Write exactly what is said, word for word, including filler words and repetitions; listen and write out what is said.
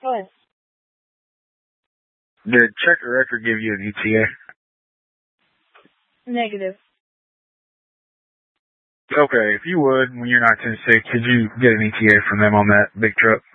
choice. Did Checker Record give you an E T A? Negative. Okay, if you would, when you're not Tennessee, could you get an E T A from them on that big truck?